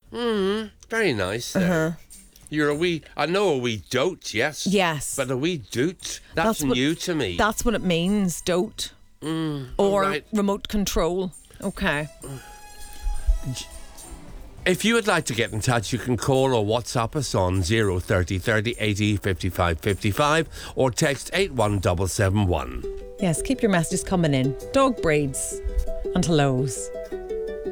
Very nice. You're I know a wee dote, yes. Yes. But a wee dote, that's new to me. That's what it means, dote. Or right. remote control. Okay. If you would like to get in touch, you can call or WhatsApp us on 030 30 80 55 55 or text 81771. Yes, keep your messages coming in. Dog breeds and hellos.